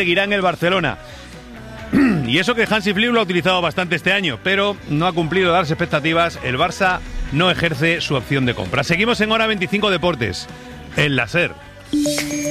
seguirá en el Barcelona. Y eso que Hansi Flick lo ha utilizado bastante este año, pero no ha cumplido las expectativas. El Barça no ejerce su opción de compra. Seguimos en Hora 25 Deportes, en la SER.